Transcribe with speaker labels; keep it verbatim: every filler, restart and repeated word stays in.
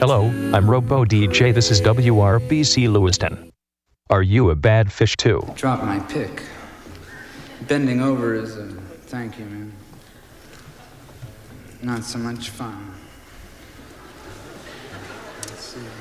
Speaker 1: Hello, I'm Robo D J. This is W R B C Lewiston. Are you a bad fish too?
Speaker 2: Drop my pick. Bending over is a thank you, man. Not so much fun. Let's see.